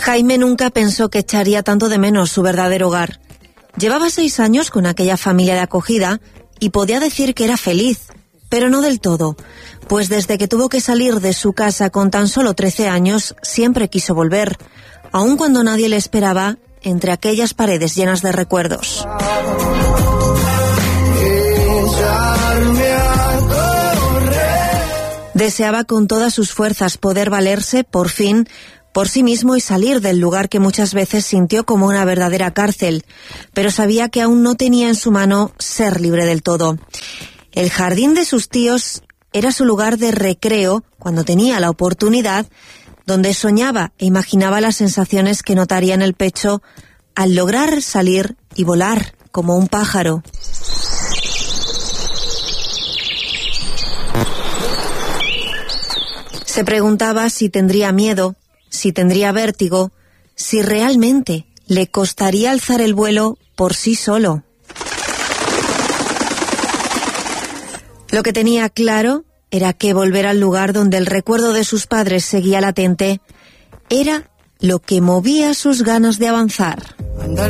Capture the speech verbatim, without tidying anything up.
Jaime nunca pensó que echaría tanto de menos su verdadero hogar. Llevaba seis años con aquella familia de acogida y podía decir que era feliz, pero no del todo, pues desde que tuvo que salir de su casa con tan solo trece años, siempre quiso volver, aun cuando nadie le esperaba, entre aquellas paredes llenas de recuerdos. Deseaba con todas sus fuerzas poder valerse, por fin, por sí mismo y salir del lugar que muchas veces sintió como una verdadera cárcel, pero sabía que aún no tenía en su mano ser libre del todo. El jardín de sus tíos era su lugar de recreo cuando tenía la oportunidad, donde soñaba e imaginaba las sensaciones que notaría en el pecho al lograr salir y volar como un pájaro. Se preguntaba si tendría miedo, si tendría vértigo, si realmente le costaría alzar el vuelo por sí solo. Lo que tenía claro era que volver al lugar donde el recuerdo de sus padres seguía latente era lo que movía sus ganas de avanzar.